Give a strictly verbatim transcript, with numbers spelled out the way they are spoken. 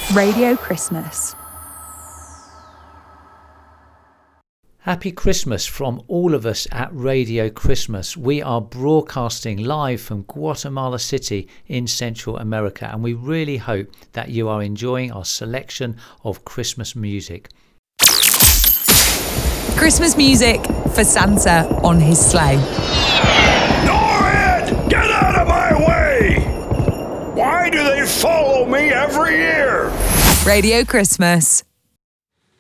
Radio Christmas. Happy Christmas from all of us at Radio Christmas. We are broadcasting live from Guatemala City in Central America, and we really hope that you are enjoying our selection of Christmas music. Christmas music for Santa on his sleigh. Norrid! Get out of my way! Why do they follow me every year? Radio Christmas.